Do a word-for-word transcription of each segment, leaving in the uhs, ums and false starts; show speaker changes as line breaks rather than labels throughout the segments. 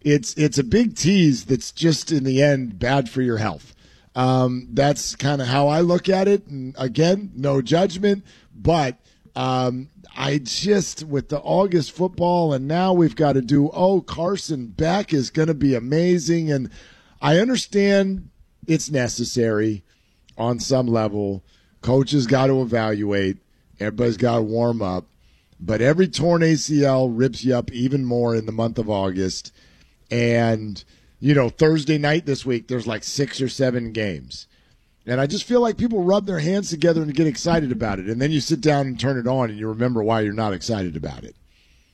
it's it's a big tease that's just in the end bad for your health. Um, that's kind of how I look at it. And again, no judgment, but um, I just, with the August football, and now we've got to do, oh, Carson Beck is going to be amazing. And I understand it's necessary on some level. Coaches got to evaluate. Everybody's got to warm up. But every torn A C L rips you up even more in the month of August. And, you know, Thursday night this week, there's like six or seven games. And I just feel like people rub their hands together and get excited about it. And then you sit down and turn it on and you remember why you're not excited about it.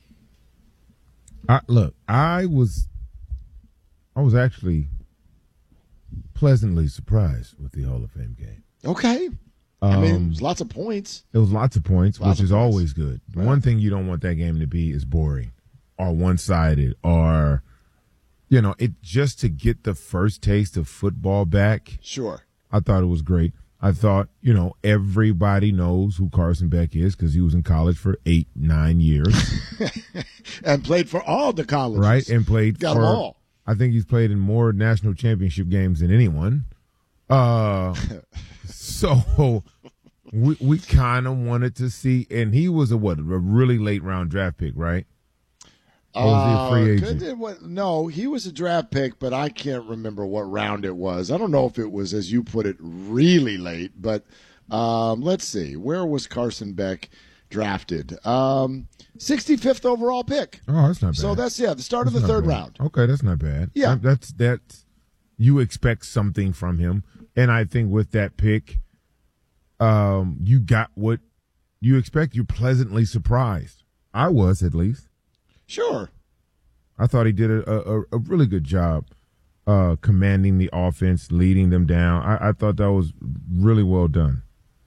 I, look, I was I was actually pleasantly surprised with the Hall of Fame game.
Okay.
Um,
I mean, there's lots of points.
It was lots of points,
Lots
which
of
is
points.
always good.
Right.
One thing you don't want that game to be is boring or one-sided or, you know, it just to get the first taste of football back.
Sure.
I thought it was great. I thought, you know, everybody knows who Carson Beck is because he was in college for eight, nine years.
And played for all the colleges.
Right, and played
Got
for,
them all.
I think he's played in more national championship games than anyone. Uh, so we we kind of wanted to see, and he was a what, a really late round draft pick, right? Or was he a free
Uh,
agent?
could- what- no, he was a draft pick, but I can't remember what round it was. I don't know if it was, as you put it, really late. But um, let's see. Where was Carson Beck drafted? Um, sixty-fifth overall pick.
Oh, that's not bad.
So that's, yeah, the start
That's
of the
not
third
bad.
round.
Okay, that's not bad.
Yeah.
That- that's that's you expect something from him, and I think with that pick, um, you got what you expect. You're pleasantly surprised. I was, at least.
Sure.
I thought he did a, a, a really good job uh, commanding the offense, leading them down. I, I thought that was really well done.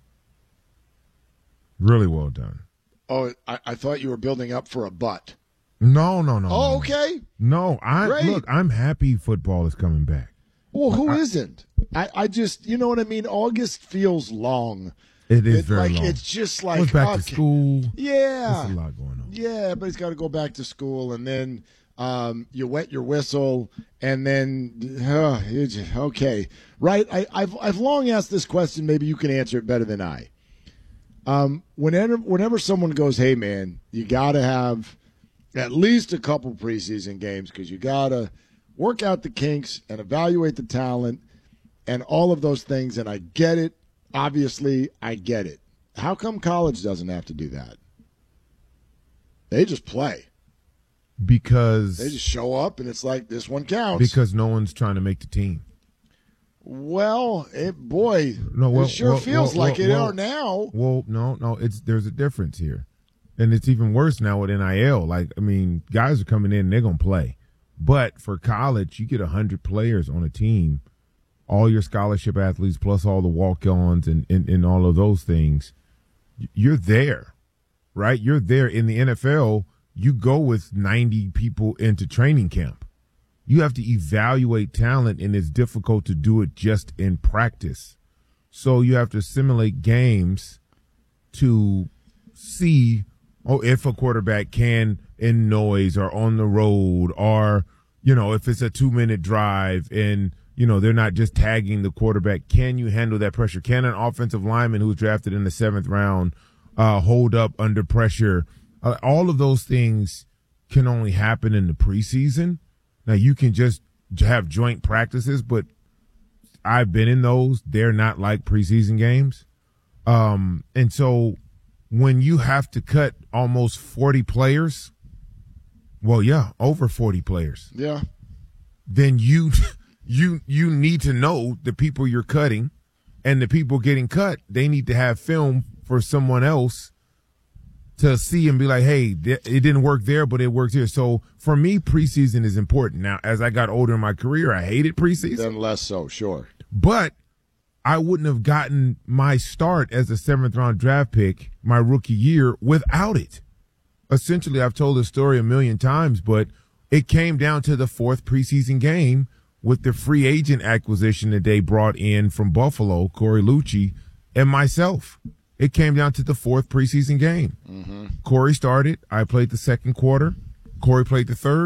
Really well done.
Oh, I, I thought you were building up for a butt.
No, no, no.
Oh,
no.
okay.
No, I
Great.
look. I'm happy football is coming back.
Well, who isn't? I, I just, you know what I mean? August feels long.
It is
It-
very
like
long.
it's just like
Goes back
okay.
to school.
Yeah,
There's a lot going on.
yeah, but he's got to go back to school, and then um, you wet your whistle, and then uh, you just- okay, right? I, I've I've long asked this question. Maybe you can answer it better than I. Um, whenever whenever someone goes, hey man, you got to have at least a couple preseason games because you got to work out the kinks and evaluate the talent and all of those things. And I get it. Obviously, I get it. How come college doesn't have to do that? They just play.
Because
They just show up, and it's like, this one counts.
because no one's trying to make the team.
well, it, boy,
No, well,
it sure
well,
feels
well,
like
well,
it
well,
are now.
Well, no, no, it's there's a difference here, and it's even worse now with N I L. Like, I mean, guys are coming in and they're gonna play, but for college, you get a hundred players on a team, all your scholarship athletes plus all the walk-ons and, and and all of those things. You're there, right? You're there. In the N F L, you go with ninety people into training camp. You have to evaluate talent, and it's difficult to do it just in practice. So you have to simulate games to see, oh, if a quarterback can in noise or on the road, or, you know, if it's a two minute drive and, you know, they're not just tagging the quarterback. Can you handle that pressure? Can an offensive lineman who's drafted in the seventh round uh, hold up under pressure? Uh, all of those things can only happen in the preseason. Now, you can just have joint practices, but I've been in those. They're not like preseason games. Um, and so when you have to cut almost forty players, well, yeah, over forty players,
Yeah.
then you you you need to know the people you're cutting, and the people getting cut, they need to have film for someone else to see and be like, hey, th- it didn't work there, but it worked here. So for me, preseason is important. Now, as I got older in my career, I hated preseason.
Then less so, sure.
But I wouldn't have gotten my start as a seventh round draft pick my rookie year without it. Essentially, I've told this story a million times, but it came down to the fourth preseason game with the free agent acquisition that they brought in from Buffalo, Corey Lucci, and myself. It came down to the fourth preseason game. Mm-hmm. Corey started. I played the second quarter. Corey played the third.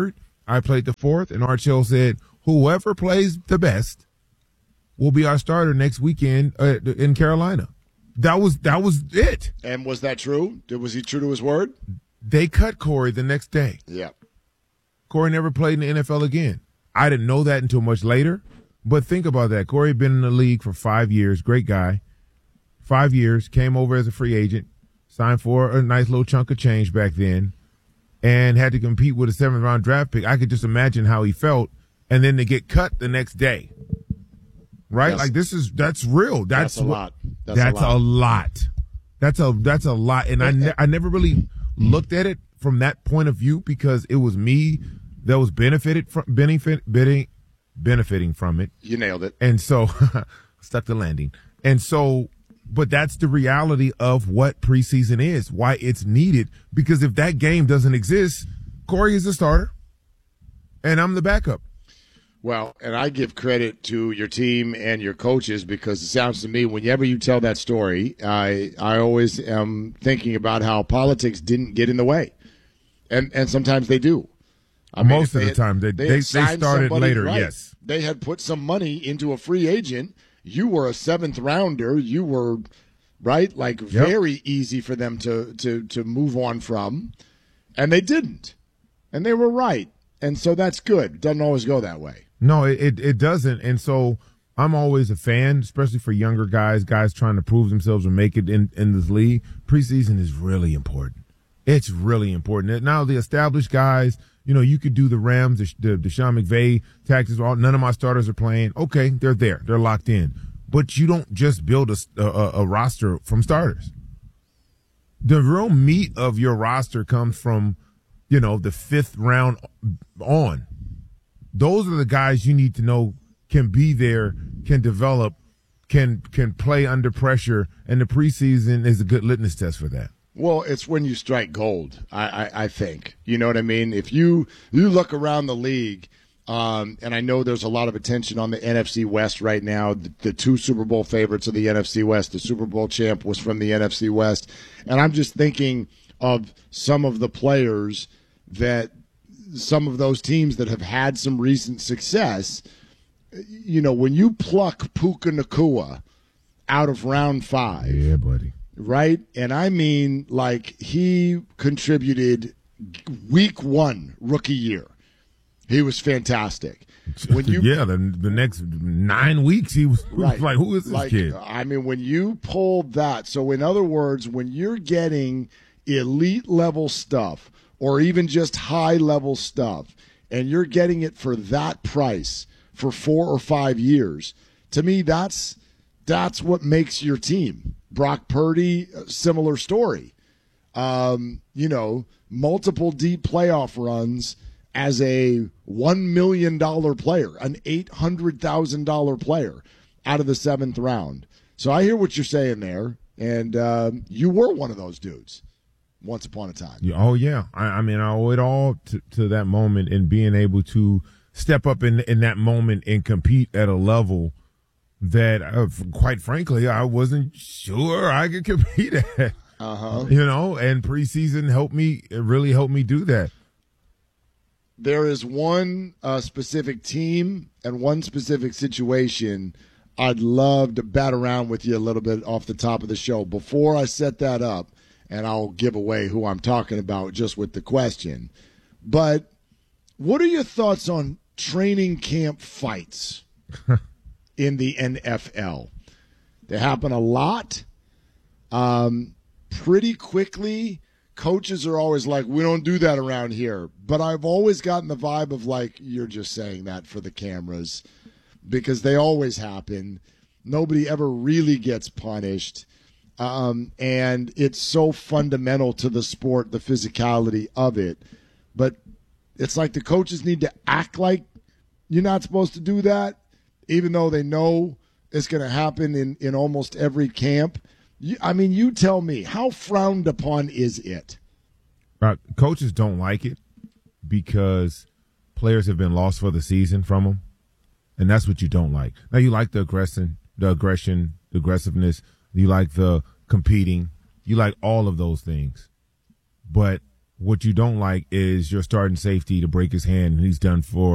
I played the fourth, and Art Shell said, whoever plays the best will be our starter next weekend uh, in Carolina. That was that was it.
And was that true? Was he true to his word?
They cut Corey the next day.
Yeah.
Corey never played in the N F L again. I didn't know that until much later. But think about that. Corey had been in the league for five years. Great guy. Five years. Came over as a free agent. Signed for a nice little chunk of change back then. And had to compete with a seventh round draft pick. I could just imagine how he felt. And then to get cut the next day. Right? That's, like this is, that's real. That's,
that's a lot.
That's, that's a, lot. a lot. That's a, that's a lot. And I, ne- I never really looked at it from that point of view because it was me that was benefited from, benefit, benefiting, benefiting from it.
You nailed it.
And so, stuck the landing. And so, but that's the reality of what preseason is, why it's needed. Because if that game doesn't exist, Corey is the starter and I'm the backup.
Well, and I give credit to your team and your coaches because it sounds to me whenever you tell that story, I I always am thinking about how politics didn't get in the way. And and sometimes they do.
I mean, Most of the had, time. They they, they, they started somebody,
later,
right. Yes.
They had put some money into a free agent. You were a seventh rounder. You were, right, like yep. very easy for them to, to, to move on from. And they didn't. And they were right. And so that's good. It doesn't always go that way.
No, it, it, it doesn't. And so I'm always a fan, especially for younger guys, guys trying to prove themselves or make it in, in this league. Preseason is really important. It's really important. Now, the established guys, you know, you could do the Rams, the, the, the Sean McVay tactics. All, none of my starters are playing. Okay, they're there. They're locked in. But you don't just build a, a, a roster from starters. The real meat of your roster comes from, you know, the fifth round on. Those are the guys you need to know can be there, can develop, can can play under pressure, and the preseason is a good litmus test for that.
Well, it's when you strike gold, I, I, I think. You know what I mean? If you you look around the league, um, and I know there's a lot of attention on the N F C West right now, the, the two Super Bowl favorites of the N F C West, the Super Bowl champ was from the N F C West, and I'm just thinking of some of the players that some of those teams that have had some recent success. You know, when you pluck Puka Nacua out of round five.
Yeah, buddy.
Right? And I mean, like, he contributed week one, rookie year. He was fantastic. When you,
yeah, the, the next nine weeks, he was, he right. was like, who is this
like,
kid?
I mean, when you pull that, so in other words, when you're getting elite level stuff or even just high level stuff, and you're getting it for that price for four or five years, to me, that's that's what makes your team. Brock Purdy, similar story. Um, you know, multiple deep playoff runs as a one million dollars player, an eight hundred thousand dollars player out of the seventh round. So I hear what you're saying there, and uh, you were one of those dudes once upon a time.
Oh, yeah. I, I mean, I owe it all to, to that moment and being able to step up in, in that moment and compete at a level that, uh, quite frankly, I wasn't sure I could compete at.
Uh-huh.
You know, and preseason helped me, it really helped me do that.
There is one uh, specific team and one specific situation I'd love to bat around with you a little bit off the top of the show. Before I set that up, and I'll give away who I'm talking about just with the question, but what are your thoughts on training camp fights in the N F L? They happen a lot. Um, pretty quickly, coaches are always like, we don't do that around here. But I've always gotten the vibe of like, you're just saying that for the cameras, because they always happen. Nobody ever really gets punished. Um, and it's so fundamental to the sport, the physicality of it. But it's like the coaches need to act like you're not supposed to do that, even though they know it's going to happen in, in almost every camp. You, I mean, you tell me, how frowned upon is it?
Uh, coaches don't like it because players have been lost for the season from them, and that's what you don't like. Now, you like the aggression, the aggression, the aggressiveness. You like the competing. You like all of those things. But What you don't like is your starting safety to break his hand and he's done for